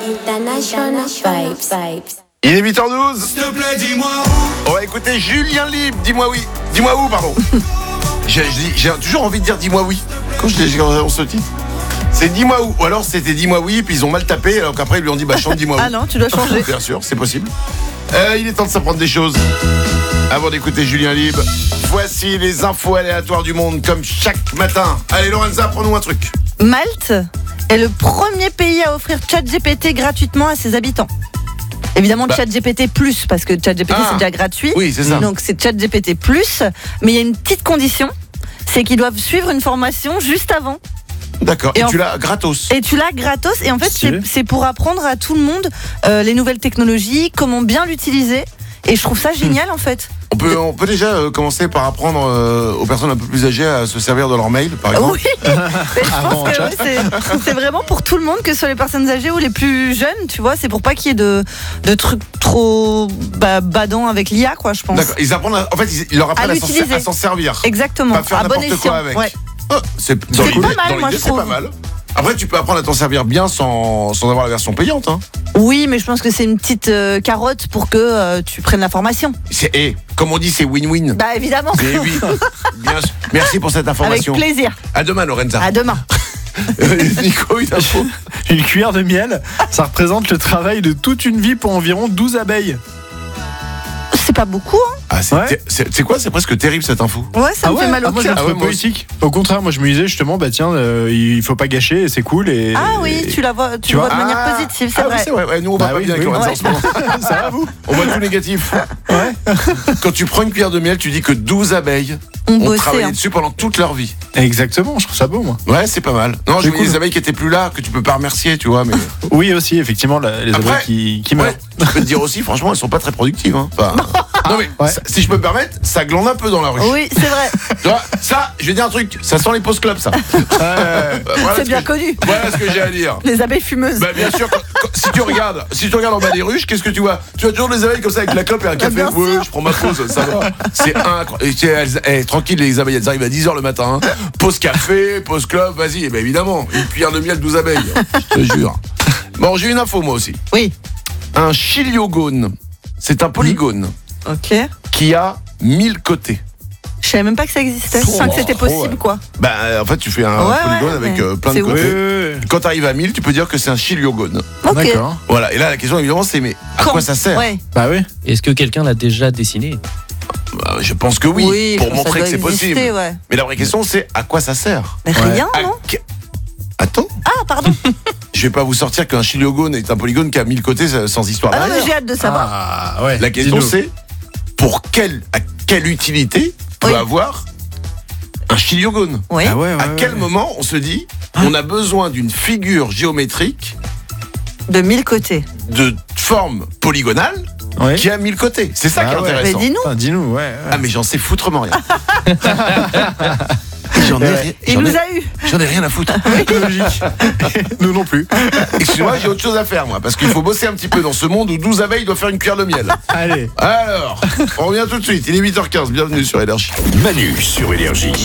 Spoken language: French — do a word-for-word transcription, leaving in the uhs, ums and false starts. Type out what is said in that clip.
International Vibes. Il est huit heures douze. S'il te plaît, dis-moi où. On va écouter Julien Libre. Dis-moi oui. Dis-moi où, pardon. j'ai, j'ai, j'ai toujours envie de dire dis-moi oui. Quand je l'ai dans ce titre. C'est dis-moi où. Ou alors c'était dis-moi oui, puis ils ont mal tapé, alors qu'après ils lui ont dit bah chante dis-moi où. Ah non, tu dois changer. Bien sûr, c'est possible. Euh, il est temps de s'apprendre des choses. Avant d'écouter Julien Libre, voici les infos aléatoires du monde, comme chaque matin. Allez Lorenza, prends-nous un truc. Malte est le premier pays à offrir ChatGPT gratuitement à ses habitants. Évidemment, Bah. ChatGPT plus, parce que ChatGPT Ah. c'est déjà gratuit. Oui, c'est ça. Donc c'est ChatGPT plus, mais il y a une petite condition, c'est qu'ils doivent suivre une formation juste avant. D'accord, et, Et en- tu l'as gratos. Et tu l'as gratos, et en fait c'est, Stylé. c'est pour apprendre à tout le monde euh, les nouvelles technologies, comment bien l'utiliser. Et je trouve ça génial en fait. On peut, on peut déjà euh, commencer par apprendre euh, aux personnes un peu plus âgées à se servir de leur mail, par exemple. Oui, mais je Avant pense que chat. ouais, c'est, c'est vraiment pour tout le monde, que ce soit les personnes âgées ou les plus jeunes, tu vois, c'est pour pas qu'il y ait de, de trucs trop bah, badants avec l'I A, quoi, je pense. D'accord, ils apprennent, à- en fait, ils, ils leur apprennent À à, s'en, l'utiliser. à s'en servir. Exactement, Pas faire à bon n'importe escient. quoi avec. Ouais. Oh, c'est dans C'est l'idée, pas mal, dans moi, l'idée, je c'est trouve. pas mal. Après, tu peux apprendre à t'en servir bien sans, sans avoir la version payante. Hein. Oui, mais je pense que c'est une petite euh, carotte pour que euh, tu prennes la formation. C'est, et, comme on dit, c'est win-win. Bah évidemment, C'est oui. Bien sûr. Merci pour cette avec information. plaisir. À demain, Lorenza. À demain. Nico, une info. Une cuillère de miel, ça représente le travail de toute une vie pour environ douze abeilles. C'est pas beaucoup, hein. Ah, c'est, Ouais. ter- c'est, c'est quoi? C'est presque terrible cette info. Ouais, ça me fait mal au Ah, moi, je cœur. le Ah ouais, trouve moi politique. Au contraire, moi je me disais justement, bah tiens, euh, il faut pas gâcher, et c'est cool. Et, Ah oui, tu la vois, tu Tu le vois vois de manière Ah, positive, c'est ah oui, vrai. c'est vrai. Ouais, nous, on va Bah pas oui, bien avec oui. Lorenza Ouais. en ce moment. ça va vous? On voit tout négatif. Ouais. Quand tu prends une cuillère de miel, tu dis que douze abeilles On ont bossait. travaillé Hein. dessus pendant toute leur vie. Exactement, je trouve ça beau moi. Ouais, c'est pas mal. Non, C'est j'ai vu cool. des abeilles qui étaient plus là, que tu peux pas remercier, tu vois, mais. Oui aussi, effectivement, la- les Après, abeilles qui, qui meurent. Ouais, je peux te dire aussi, franchement, elles sont pas très productives. Hein. Enfin, non, mais ouais. ça- si je peux me permettre, ça glande un peu dans la rue. Oui, c'est vrai, Tu vois, ça, je vais dire un truc, ça sent les post clubs, ça. Euh, voilà c'est ce bien que- connu. Voilà ce que j'ai à dire. Les abeilles fumeuses. Bah bien sûr, quand- quand- si tu regardes, si tu regardes en bas des ruches, qu'est-ce que tu vois? Tu vois toujours des abeilles comme ça avec la clope et un café. bien Ouais, sûr. je prends ma pause, ça va. C'est incroyable. Et tu sais, elles- elles- tranquille, les abeilles, elles arrivent à dix heures le matin. Hein. Pause café, pause clope, vas-y. Et ben évidemment, une cuillère de miel, douze abeilles. Je te jure. Bon, j'ai une info moi aussi. Oui. Un chiliogone, c'est un polygone Ok. qui a mille côtés. Je savais même pas que ça existait. Trop, Enfin, que c'était trop, possible, ouais. quoi. Bah en fait, tu fais un Ouais, polygone ouais, avec mais euh, plein de c'est ouf. côtés. Ouais, ouais, Quand tu arrives à mille, tu peux dire que c'est un chiliogone. Ok. ouais. D'accord. Voilà. Et là, la question évidemment, c'est mais à Quand quoi ça sert? Ouais. Bah oui. Est-ce que quelqu'un l'a déjà dessiné? Bah, je pense que oui, Oui, je pour pense montrer ça que c'est doit exister, possible. Ouais. Mais la vraie question, c'est à quoi ça sert? Mais Ouais. rien, À non que- Attends, Ah, pardon. je vais pas vous sortir qu'un chiliogone est un polygone qui a mille côtés euh, sans histoire Ah non, mais derrière. j'ai hâte de savoir. Ah ouais. La question, Dis-nous. c'est pour quelle, à quelle utilité peut Oui. avoir un chiliogone? Oui. Ah ouais, ouais, À ouais. quel moment on se dit on a besoin d'une figure géométrique De mille côtés. de forme polygonale Ouais. qui a mille côtés? C'est ça Ah qui est ouais. Mais intéressant. dis-nous. Putain, dis-nous, ouais. ouais. Ah mais j'en sais foutrement rien. J'en ai, ri- Il j'en nous ai- a eu. j'en ai rien à foutre. Logique. Nous non plus. Excuse-moi, j'ai autre chose à faire moi, parce qu'il faut bosser un petit peu dans ce monde où douze abeilles doivent faire une cuillère de miel. Allez. Alors, on revient tout de suite, il est huit heures quinze, bienvenue sur Énergie. Manu sur Énergie.